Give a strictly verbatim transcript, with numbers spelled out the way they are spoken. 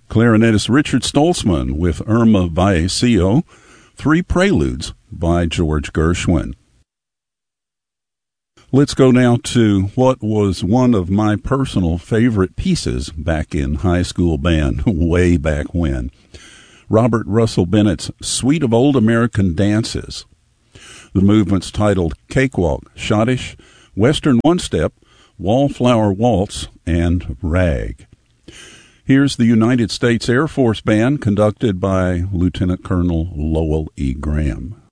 Clarinetist Richard Stolzman with Irma Vallecillo, Three Preludes by George Gershwin. Let's go now to what was one of my personal favorite pieces back in high school band, way back when. Robert Russell Bennett's Suite of Old American Dances. The movement's titled Cakewalk, Schottisch, Western One-Step, Wallflower Waltz, and Rag. Here's the United States Air Force Band conducted by Lieutenant Colonel Lowell E. Graham.